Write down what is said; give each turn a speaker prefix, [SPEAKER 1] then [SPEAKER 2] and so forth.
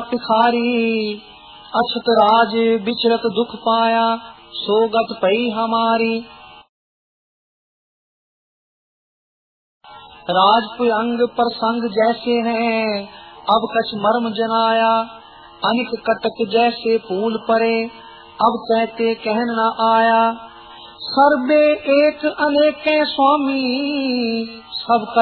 [SPEAKER 1] भिखारी, अछत राज बिचरत दुख पाया, सो गत पई हमारी। राजपुर अंग प्रसंग जैसे हैं, अब कछ मर्म जनाया, अनिक कटक जैसे फूल परे, अब कहते कहन न आया। सर्वे एक अनेके स्वामी, सब